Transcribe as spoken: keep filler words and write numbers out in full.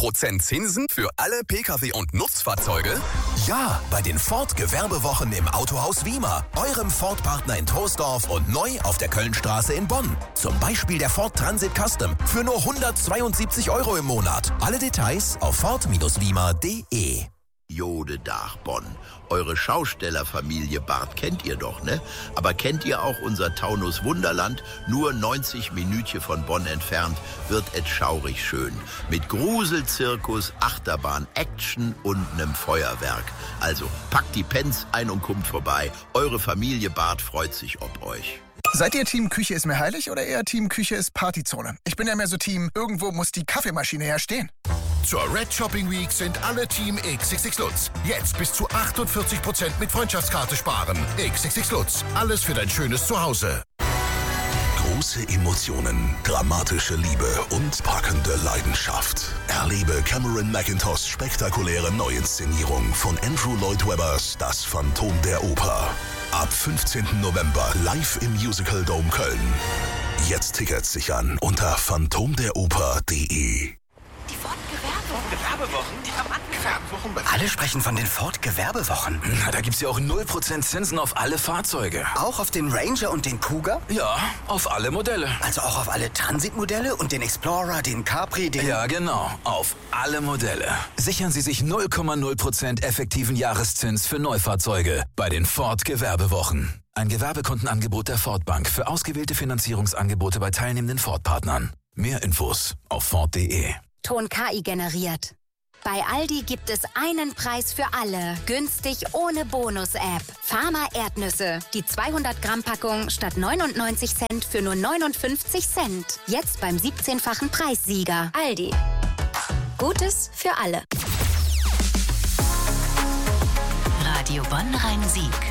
Prozent Zinsen für alle Pkw und Nutzfahrzeuge? Ja, bei den Ford-Gewerbewochen im Autohaus Wiemer, eurem Ford-Partner in Troisdorf und neu auf der Kölnstraße in Bonn. Zum Beispiel der Ford Transit Custom für nur hundertzweiundsiebzig Euro im Monat. Alle Details auf ford Bindestrich wiemer punkt de. Jode Dach Bonn. Eure Schaustellerfamilie Barth kennt ihr doch, ne? Aber kennt ihr auch unser Taunus Wunderland? Nur neunzig Minütchen von Bonn entfernt wird et schaurig schön. Mit Gruselzirkus, Achterbahn, Action und nem Feuerwerk. Also packt die Pens ein und kommt vorbei. Eure Familie Barth freut sich ob euch. Seid ihr Team Küche ist mir heilig oder eher Team Küche ist Partyzone? Ich bin ja mehr so Team, irgendwo muss die Kaffeemaschine ja stehen. Zur Red Shopping Week sind alle Team X X X Lutz. Jetzt bis zu achtundvierzig Prozent mit Freundschaftskarte sparen. X X X Lutz. Alles für dein schönes Zuhause. Große Emotionen, dramatische Liebe und packende Leidenschaft. Erlebe Cameron Mackintoshs spektakuläre Neuinszenierung von Andrew Lloyd Webbers Das Phantom der Oper. Ab fünfzehnten November live im Musical Dome Köln. Jetzt Tickets sichern unter phantom der oper punkt de. Die Ford-Gewerbewochen. Gewerbewochen? Die haben angefangen. Alle sprechen von den Ford-Gewerbewochen. Na, da gibt's ja auch null Prozent Zinsen auf alle Fahrzeuge. Auch auf den Ranger und den Cougar? Ja, auf alle Modelle. Also auch auf alle Transit-Modelle und den Explorer, den Capri, den... Ja, genau. Auf alle Modelle. Sichern Sie sich null Komma null Prozent effektiven Jahreszins für Neufahrzeuge bei den Ford-Gewerbewochen. Ein Gewerbekontenangebot der Ford Bank für ausgewählte Finanzierungsangebote bei teilnehmenden Ford-Partnern. Mehr Infos auf ford punkt de. Ton K I generiert. Bei Aldi gibt es einen Preis für alle. Günstig ohne Bonus-App. Pharma Erdnüsse. Die zweihundert Gramm Packung statt neunundneunzig Cent für nur neunundfünfzig Cent. Jetzt beim siebzehnfachen Preissieger. Aldi. Gutes für alle. Radio Bonn Rhein-Sieg.